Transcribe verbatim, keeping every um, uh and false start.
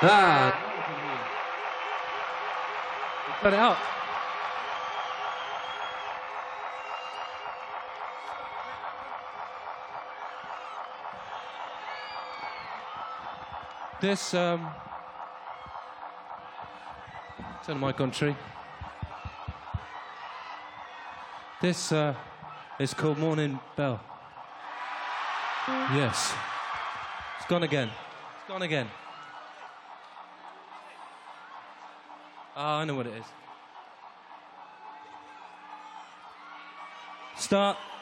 Ah. Cut it out. This, um... turn the mic on, Tree. This, uh, is called Morning Bell. Yes. It's gone again. It's gone again. Ah, I know what it is. Start.